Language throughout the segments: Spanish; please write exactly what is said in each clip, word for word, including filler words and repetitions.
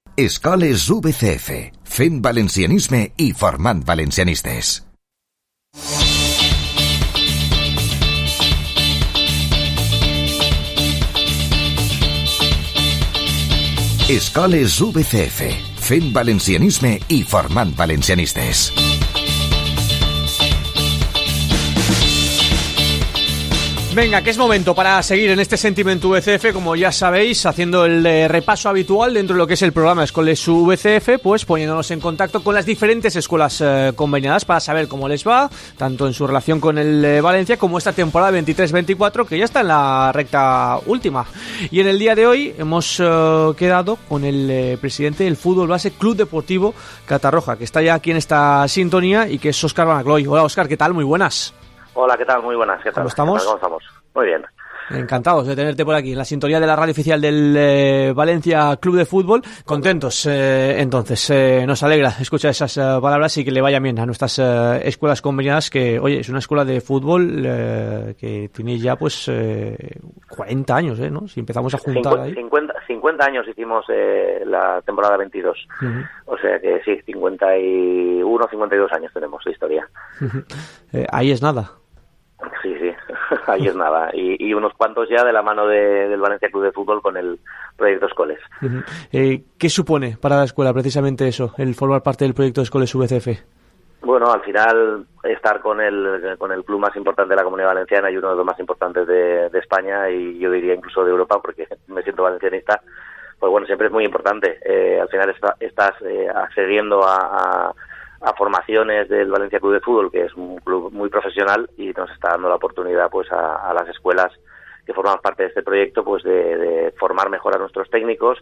Escoles V C F, fent valencianisme i formant valencianistes. Escoles V C F, fent valencianisme i formant valencianistes. Venga, que es momento para seguir en este Sentiment V C F, como ya sabéis, haciendo el eh, repaso habitual dentro de lo que es el programa Escoles V C F, pues poniéndonos en contacto con las diferentes escuelas eh, conveniadas para saber cómo les va, tanto en su relación con el eh, Valencia como esta temporada veintitrés veinticuatro, que ya está en la recta última. Y en el día de hoy hemos eh, quedado con el eh, presidente del Fútbol Base Club Deportivo Catarroja, que está ya aquí en esta sintonía y que es Óscar Banacloy. Hola Óscar, ¿qué tal? Muy buenas. Hola, ¿qué tal? Muy buenas, ¿qué tal? ¿Cómo estamos? ¿Cómo estamos? Muy bien. Encantados de tenerte por aquí en la sintonía de la radio oficial del eh, Valencia Club de Fútbol. Contentos, eh, entonces, eh, nos alegra escuchar esas eh, palabras y que le vaya bien a nuestras eh, escuelas conveniadas, que, oye, es una escuela de fútbol eh, que tiene ya, pues, eh, cuarenta años, ¿eh? ¿No? Si empezamos a juntar ahí. cincuenta, cincuenta años hicimos eh, la temporada veintidós. Uh-huh. O sea que sí, cincuenta y uno, cincuenta y dos años tenemos de historia. Uh-huh. Eh, ahí es nada. Sí, sí, ahí es nada. Y, y unos cuantos ya de la mano de, del Valencia Club de Fútbol con el proyecto Escoles. Uh-huh. Eh, ¿Qué supone para la escuela precisamente eso, el formar parte del proyecto Escoles V C F? Bueno, al final estar con el con el club más importante de la Comunidad Valenciana y uno de los más importantes de, de España, y yo diría incluso de Europa, porque me siento valencianista, pues bueno, siempre es muy importante. Eh, al final está, estás eh, accediendo a... a a formaciones del Valencia Club de Fútbol, que es un club muy profesional, y nos está dando la oportunidad pues a, a las escuelas que formamos parte de este proyecto, pues de, de formar mejor a nuestros técnicos,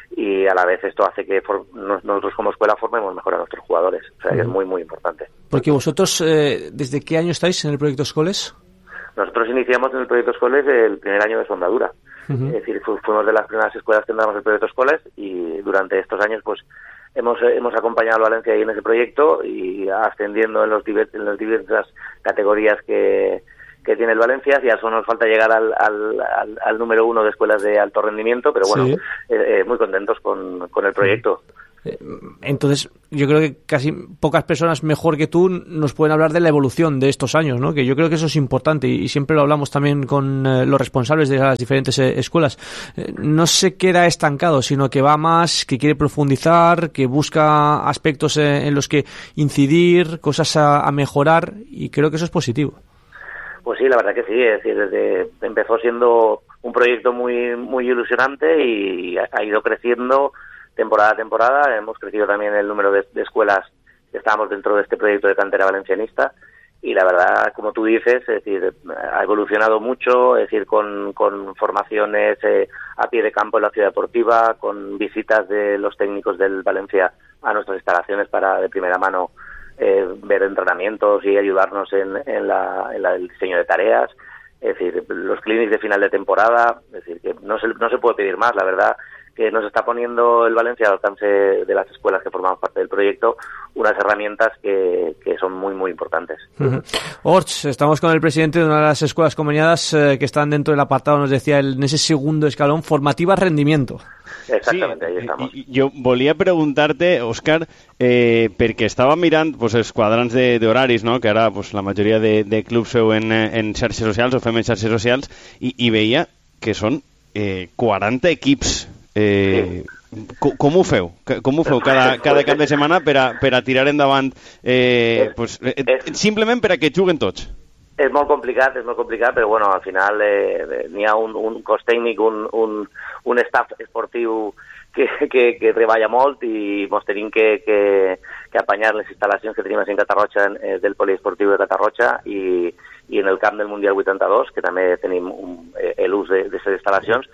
y a la vez esto hace que for, nosotros como escuela formemos mejor a nuestros jugadores. O sea, que es muy, muy importante. Porque vosotros, eh, ¿desde qué año estáis en el proyecto Escoles? Nosotros iniciamos en el proyecto Escoles el primer año de su andadura. Uh-huh. Es decir, fu- fuimos de las primeras escuelas que entramos en el proyecto Escoles, y durante estos años, pues, Hemos hemos acompañado a Valencia ahí en ese proyecto y ascendiendo en, los diver, en las diversas categorías que, que tiene el Valencia. Y a eso nos falta llegar al, al, al, al número uno de escuelas de alto rendimiento, pero bueno, sí. eh, eh, muy contentos con, con el proyecto. Entonces, yo creo que casi pocas personas mejor que tú nos pueden hablar de la evolución de estos años, ¿no? Que yo creo que eso es importante, y siempre lo hablamos también con eh, los responsables de las diferentes eh, escuelas. Eh, no se queda estancado, sino que va más, que quiere profundizar, que busca aspectos eh, en los que incidir, cosas a, a mejorar, y creo que eso es positivo. Pues sí, la verdad que sí. Es decir, desde, empezó siendo un proyecto muy muy ilusionante y ha, ha ido creciendo temporada a temporada. Hemos crecido también el número de, de escuelas que estábamos dentro de este proyecto de cantera valencianista, y la verdad, como tú dices, es decir, ha evolucionado mucho, es decir, con, con formaciones eh, a pie de campo en la ciudad deportiva, con visitas de los técnicos del Valencia a nuestras instalaciones para de primera mano eh, ver entrenamientos y ayudarnos en, en, la, en la, el diseño de tareas. Es decir, los clinics de final de temporada, es decir, que no se, no se puede pedir más, la verdad, que nos está poniendo el Valencia al alcance de las escuelas que formamos parte del proyecto unas herramientas que, que son muy, muy importantes. Uh-huh. Orts, estamos con el presidente de una de las escuelas conveniadas eh, que están dentro del apartado, nos decía, el, en ese segundo escalón, formativa rendimiento. Exactamente, sí, ahí estamos. Jo volia preguntar-te, Òscar, eh, perquè estava mirant pues, els quadrants de, d'horaris, no? Que ara pues, la majoria de, de clubs feu en, en xarxes socials o fem en xarxes socials, i, i veia que són eh, quaranta equips. Eh, sí. com, com ho feu? Com ho feu cada, cada cap de setmana per a, per a tirar endavant eh, és, pues, eh, és, simplement per a que juguen tots? És molt complicat, és molt complicat, però bueno, al final eh, n'hi ha un, un cos tècnic, un, un, un staff esportiu que, que, que treballa molt, i mos tenim que, que, que apanyar les instal·lacions que tenim a Catarroja eh, del poliesportiu de Catarroja, i, i en el camp del Mundial vuitanta-dos, que també tenim un, eh, l'ús d'aquestes instal·lacions,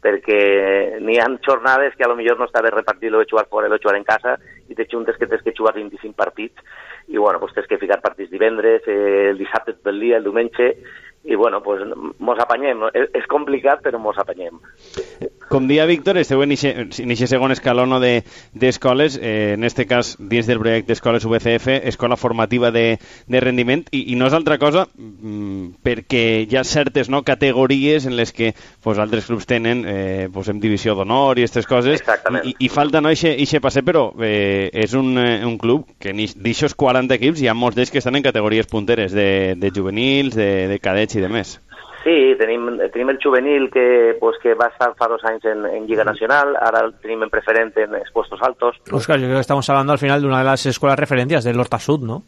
perquè n'hi ha jornades que a lo millor no està bé repartir-lo de jugar fora i lo jugar en casa, i te juntes que tens que jugar vint-i-cinc partits, i bueno, pues tens que ficar partits divendres, eh, el dissabte tot el dia, el diumenge, i bueno, pues mos apanyem. És, és complicat, però mos apanyem. Com dia Víctor, esteu en aquest segon escaló no, d'escoles, de, eh, en este cas dins del projecte Escoles U B C F, Escola Formativa de, de Rendiment, i, i no és altra cosa mm, perquè hi ha certes no, categories en les que pues, altres clubs tenen eh, pues, en divisió d'honor i aquestes coses, i, i falta no, ixe passer, però eh, és un, un club que d'aixòs quaranta equips hi ha molts d'ells que estan en categories punteres de, de juvenils, de, de cadets i de més. Sí, tenim, tenim el juvenil que, pues, que va estar fa dos anys en, en Lliga Nacional, ara el tenim en preferente en els puestos altos. Óscar, yo creo que estamos hablando al final de una de las escuelas referencias del Horta Sud, ¿no?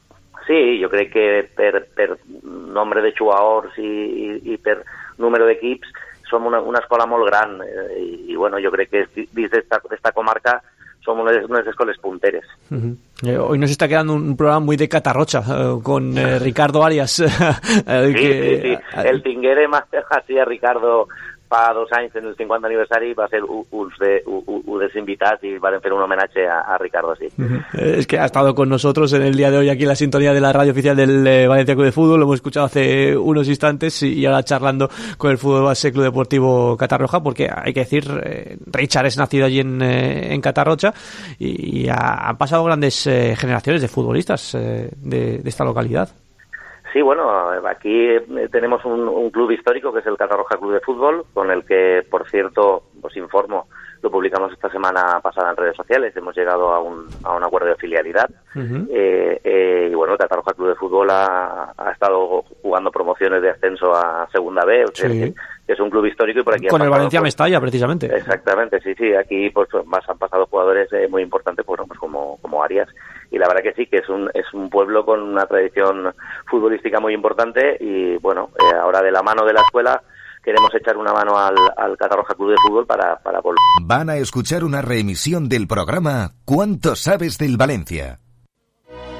Sí, jo crec que per, per nombre de jugadors i, i, i per número d'equips som una, una escola molt gran eh, i, i bueno, jo crec que dins d'esta comarca som unes, unes escoles punteres. Uh-huh. Eh, hoy nos está quedando un programa muy de Catarrocha, eh, con eh, Ricardo Arias. el sí, que, sí, sí. El tinguere más así a Ricardo fa dos anys en el cinquanta aniversari va ser un, de, un, un dels invitats i van fer un homenatge a, a Ricardo, sí. Uh-huh. Es que ha estado con nosotros en el día de hoy aquí en la sintonía de la radio oficial del eh, Valencia Club de Fútbol, lo hemos escuchado hace unos instantes y, y ahora charlando con el Fútbol Base Club Deportivo Catarroja, porque hay que decir, eh, Richard es nacido allí en, eh, en Catarrocha y, y ha, han pasado grandes eh, generaciones de futbolistas eh, de, de esta localidad. Sí, bueno, aquí tenemos un, un club histórico que es el Catarroja Club de Fútbol, con el que, por cierto, os informo, lo publicamos esta semana pasada en redes sociales, hemos llegado a un, a un acuerdo de filialidad. Uh-huh. eh, eh, y bueno, el Catarroja Club de Fútbol ha, ha estado jugando promociones de ascenso a Segunda B, o sea, sí. que, que es un club histórico y por aquí... Con el Valencia pues, Mestalla, precisamente. Exactamente, sí, sí, aquí pues más han pasado jugadores eh, muy importantes, pues, pues como, como Arias. Y la verdad que sí, que es un, es un pueblo con una tradición futbolística muy importante y bueno, eh, ahora de la mano de la escuela queremos echar una mano al, al Catarroja Club de Fútbol para, para volver. Van a escuchar una reemisión del programa ¿Cuánto sabes del Valencia?